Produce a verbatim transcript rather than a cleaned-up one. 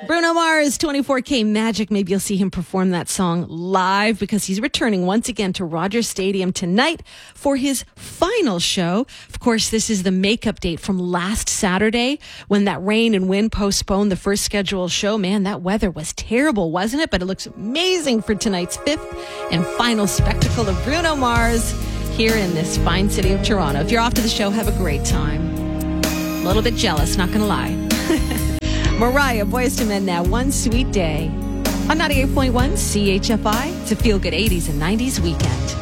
Bruno Mars, twenty-four K Magic. Maybe you'll see him perform that song live because he's returning once again to Rogers Stadium tonight for his final show. Of course, this is the makeup date from last Saturday when that rain and wind postponed the first scheduled show. Man, that weather was terrible, wasn't it? But it looks amazing for tonight's fifth and final spectacle of Bruno Mars here in this fine city of Toronto. If you're off to the show, have a great time. A little bit jealous, not going to lie. Mariah, Boyz two Men now, One Sweet Day. On ninety-eight point one C H F I, it's a feel-good eighties and nineties weekend.